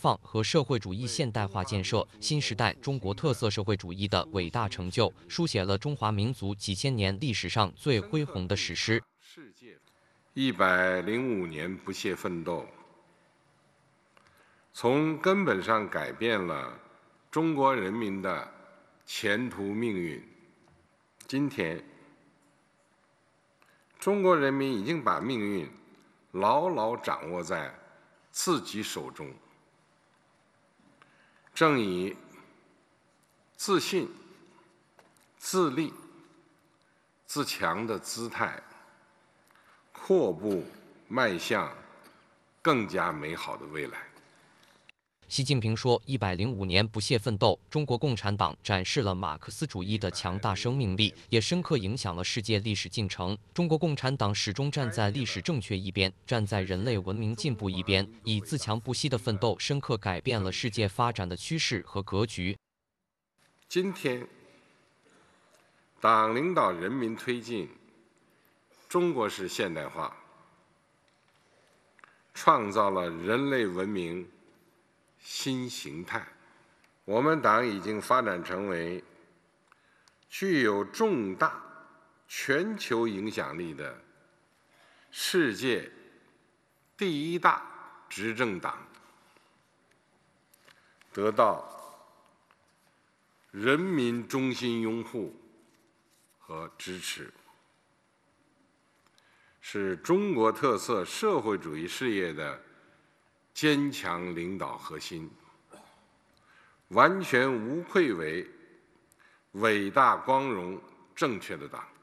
放和社会主义现代化建设新时代中国特色社会主义的伟大成就，书写了中华民族几千年历史上最恢宏的史诗。 105年不懈奋斗，从根本上改变了中国人民的前途命运。今天，中国人民已经把命运牢牢掌握在自己手中，正以自信、自立、自强的姿态，阔步迈向更加美好的未来。 习近平说：“105年不懈奋斗，中国共产党展示了马克思主义的强大生命力，也深刻影响了世界历史进程。中国共产党始终站在历史正确一边，站在人类文明进步一边，以自强不息的奋斗，深刻改变了世界发展的趋势和格局。” 今天，党领导人民推进中国式现代化，创造了人类文明新形态。我们党已经发展成为具有重大全球影响力的世界第一大执政党，得到人民衷心拥护和支持，是中国特色社会主义事业的坚强领导核心，完全无愧为伟大、光荣、正确的党。